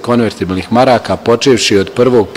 konvertibilnih maraka počevši od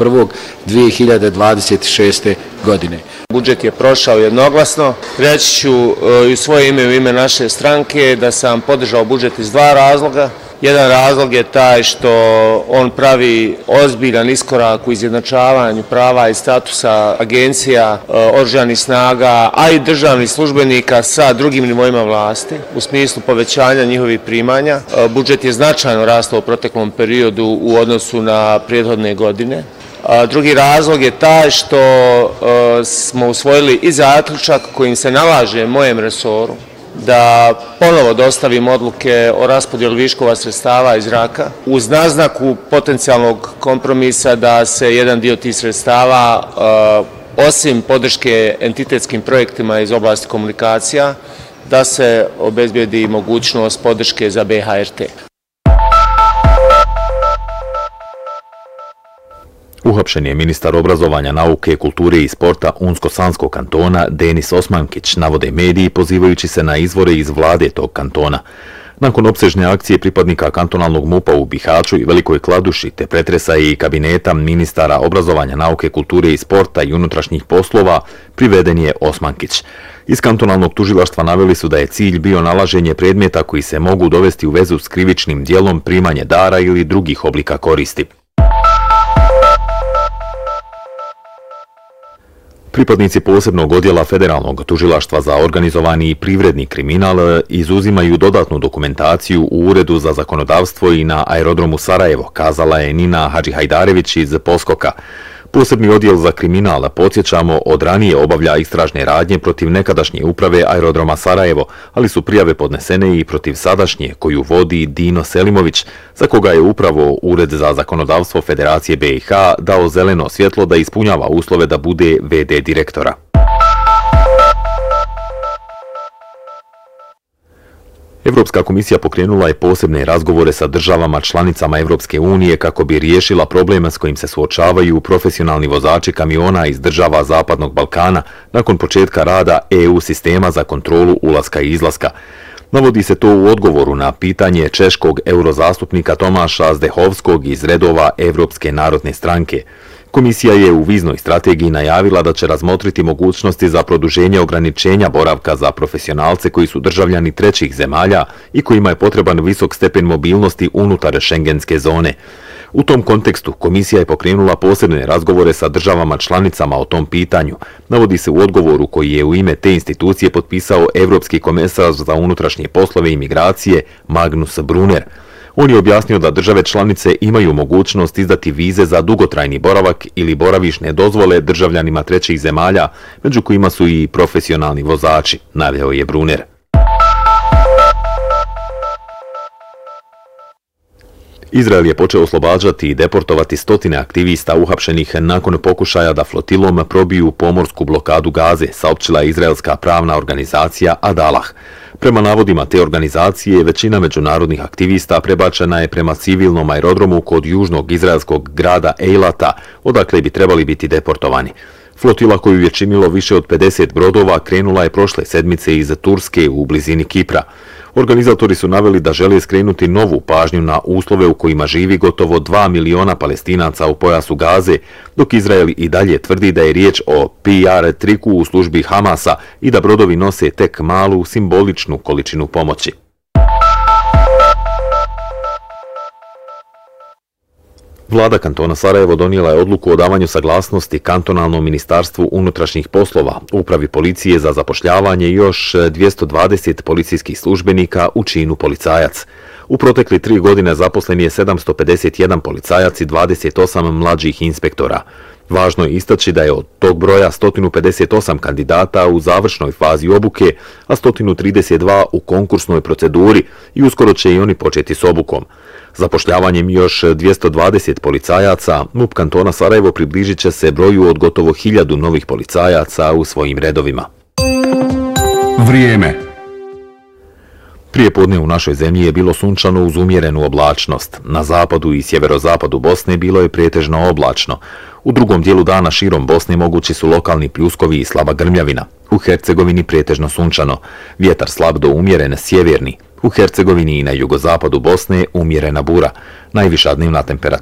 1.1.2026. godine. Budžet je prošao jednoglasno. Reći ću i u svoje ime i u ime naše stranke da sam podržao budžet iz dva razloga. Jedan razlog je taj što on pravi ozbiljan iskorak u izjednačavanju prava i statusa agencija, oružanih snaga, a i državnih službenika sa drugim nivoima vlasti u smislu povećanja njihovih primanja. Budžet je značajno rastao u proteklom periodu u odnosu na prethodne godine. Drugi razlog je taj što smo usvojili i zaključak kojim se nalaže mojem resoru da ponovo dostavim odluke o raspodjeli viškova sredstava iz zraka uz naznaku potencijalnog kompromisa da se jedan dio tih sredstava, osim podrške entitetskim projektima iz oblasti komunikacija, da se obezbijedi mogućnost podrške za BHRT. Uhapšen je ministar obrazovanja, nauke, kulture i sporta Unsko-Sanskog kantona Denis Osmankić, navode mediji pozivajući se na izvore iz vlade tog kantona. Nakon opsežne akcije pripadnika kantonalnog MUP-a u Bihaću i Velikoj Kladuši te pretresa i kabineta ministara obrazovanja, nauke, kulture i sporta i unutrašnjih poslova, priveden je Osmankić. Iz kantonalnog tužilaštva naveli su da je cilj bio nalaženje predmeta koji se mogu dovesti u vezu s krivičnim djelom, primanje dara ili drugih oblika koristi. Pripadnici posebnog odjela Federalnog tužilaštva za organizovani i privredni kriminal izuzimaju dodatnu dokumentaciju u Uredu za zakonodavstvo i na aerodromu Sarajevo, kazala je Nina Hadžihajdarević iz Poskoka. Posebni odjel za kriminal, podsjećamo, od ranije obavlja istražne radnje protiv nekadašnje uprave aerodroma Sarajevo, ali su prijave podnesene i protiv sadašnje koju vodi Dino Selimović, za koga je upravo Ured za zakonodavstvo Federacije BiH dao zeleno svjetlo da ispunjava uslove da bude VD direktora. Evropska komisija pokrenula je posebne razgovore sa državama članicama Evropske unije kako bi riješila probleme s kojim se suočavaju profesionalni vozači kamiona iz država Zapadnog Balkana nakon početka rada EU sistema za kontrolu ulaska i izlaska. Navodi se to u odgovoru na pitanje češkog eurozastupnika Tomaša Zdehovskog iz redova Evropske narodne stranke. Komisija je u viznoj strategiji najavila da će razmotriti mogućnosti za produženje ograničenja boravka za profesionalce koji su državljani trećih zemalja i kojima je potreban visok stepen mobilnosti unutar šengenske zone. U tom kontekstu komisija je pokrenula posebne razgovore sa državama članicama o tom pitanju. Navodi se u odgovoru koji je u ime te institucije potpisao Evropski komesar za unutrašnje poslove i migracije Magnus Brunner. On je objasnio da države članice imaju mogućnost izdati vize za dugotrajni boravak ili boravišne dozvole državljanima trećih zemalja, među kojima su i profesionalni vozači, naveo je Brunner. Izrael je počeo oslobađati i deportovati stotine aktivista uhapšenih nakon pokušaja da flotilom probiju pomorsku blokadu Gaze, saopćila je izraelska pravna organizacija Adalah. Prema navodima te organizacije, većina međunarodnih aktivista prebačena je prema civilnom aerodromu kod južnog izraelskog grada Eilata, odakle bi trebali biti deportovani. Flotila koju je činilo više od 50 brodova krenula je prošle sedmice iz Turske u blizini Kipra. Organizatori su naveli da žele skrenuti novu pažnju na uslove u kojima živi gotovo 2 miliona Palestinaca u pojasu Gaze, dok Izrael i dalje tvrdi da je riječ o PR triku u službi Hamasa i da brodovi nose tek malu simboličnu količinu pomoći. Vlada kantona Sarajevo donijela je odluku o davanju saglasnosti kantonalnom ministarstvu unutrašnjih poslova, upravi policije za zapošljavanje i još 220 policijskih službenika u činu policajac. U protekli 3 godine zaposlen je 751 policajac i 28 mlađih inspektora. Važno je istaći da je od tog broja 158 kandidata u završnoj fazi obuke, a 132 u konkursnoj proceduri i uskoro će i oni početi s obukom. Zapošljavanjem još 220 policajaca, MUP kantona Sarajevo približit će se broju od gotovo 1000 novih policajaca u svojim redovima. Vrijeme. Prije podne u našoj zemlji je bilo sunčano uz umjerenu oblačnost. Na zapadu i sjeverozapadu Bosne bilo je pretežno oblačno. U drugom dijelu dana širom Bosne mogući su lokalni pljuskovi i slaba grmljavina. U Hercegovini pretežno sunčano. Vjetar slab do umjeren sjeverni. U Hercegovini i na jugozapadu Bosne umjerena bura. Najviša dnevna temperatura